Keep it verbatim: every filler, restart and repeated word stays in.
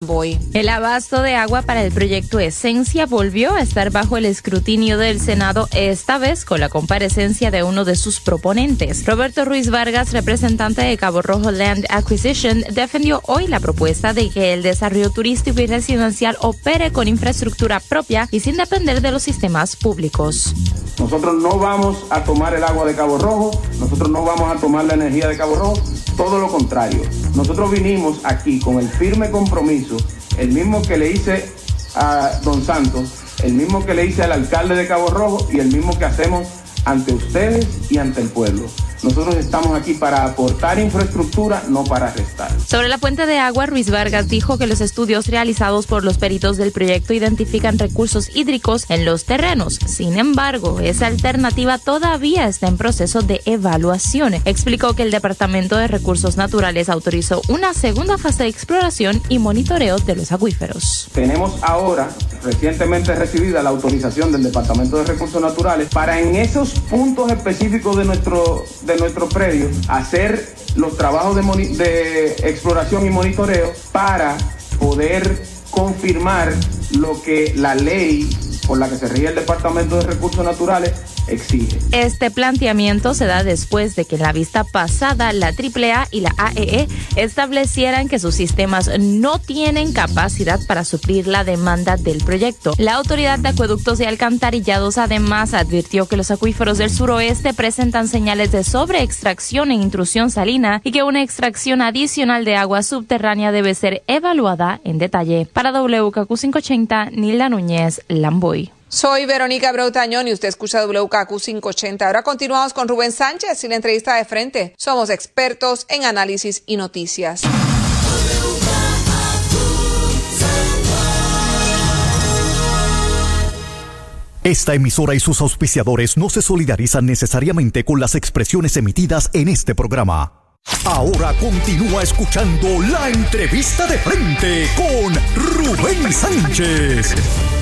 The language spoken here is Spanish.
Lamboy. El abasto de agua para el proyecto Esencia volvió a estar bajo el escrutinio del Senado, esta vez con la comparecencia de uno de sus proponentes. Roberto Ruiz Vargas, representante de Cabo Rojo Land Acquisition, defendió hoy la propuesta de que el desarrollo turístico y residencial opere con infraestructura propia y sin depender de los sistemas públicos. Nosotros no vamos a tomar el agua de Cabo Rojo, nosotros no vamos a tomar la energía de Cabo Rojo, todo lo contrario. Nosotros vinimos aquí con el firme compromiso, el mismo que le hice a don Santos, el mismo que le hice al alcalde de Cabo Rojo y el mismo que hacemos ante ustedes y ante el pueblo. Nosotros estamos aquí para aportar infraestructura, no para restar. Sobre la fuente de agua, Ruiz Vargas dijo que los estudios realizados por los peritos del proyecto identifican recursos hídricos en los terrenos. Sin embargo, esa alternativa todavía está en proceso de evaluación. Explicó que el Departamento de Recursos Naturales autorizó una segunda fase de exploración y monitoreo de los acuíferos. Tenemos ahora, recientemente recibida la autorización del Departamento de Recursos Naturales para en esos puntos específicos de nuestro de nuestro predio, hacer los trabajos de, moni- de exploración y monitoreo para poder confirmar lo que la ley por la que se rige el Departamento de Recursos Naturales exige. Este planteamiento se da después de que en la vista pasada la triple A y la A E E establecieran que sus sistemas no tienen capacidad para suplir la demanda del proyecto. La Autoridad de Acueductos y Alcantarillados además advirtió que los acuíferos del suroeste presentan señales de sobreextracción e intrusión salina y que una extracción adicional de agua subterránea debe ser evaluada en detalle. Para W K Q quinientos ochenta, Nilda Núñez, Lamboy. Soy Verónica Breutañón y usted escucha W K Q quinientos ochenta. Ahora continuamos con Rubén Sánchez y la entrevista de frente. Somos expertos en análisis y noticias. Esta emisora y sus auspiciadores no se solidarizan necesariamente con las expresiones emitidas en este programa. Ahora continúa escuchando la entrevista de frente con Rubén Sánchez.